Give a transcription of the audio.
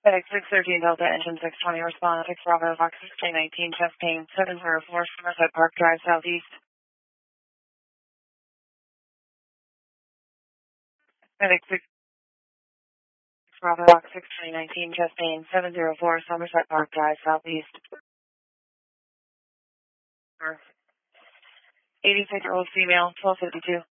FedEx 613 Delta Engine 620 respond. FedEx Bravo Fox 619 chest pain 704 Somerset Park Drive Southeast. FedEx 6 Bravo Fox 619 chest pain 704 Somerset Park Drive Southeast. 86-year-old female 1252.